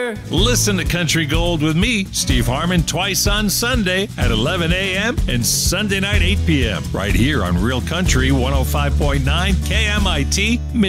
better. Listen to Country Gold with me, Steve Harmon, twice on Sunday at 11 a.m. and Sunday night 8 p.m. right here on Real Country 105.9 KMIT.